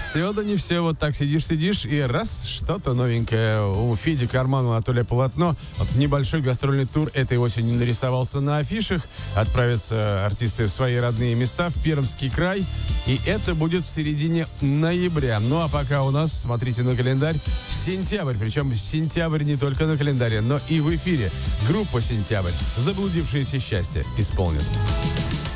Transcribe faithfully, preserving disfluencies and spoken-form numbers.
Все да не все. Вот так сидишь-сидишь, и раз, что-то новенькое. У Феди Карманова, Анатолия Полотно. Вот небольшой гастрольный тур этой осенью нарисовался на афишах. Отправятся артисты в свои родные места, в Пермский край. И это будет в середине ноября. Ну, а пока у нас, смотрите на календарь, сентябрь. Причем сентябрь не только на календаре, но и в эфире. Группа «Сентябрь». «Заблудившееся счастье» исполнит.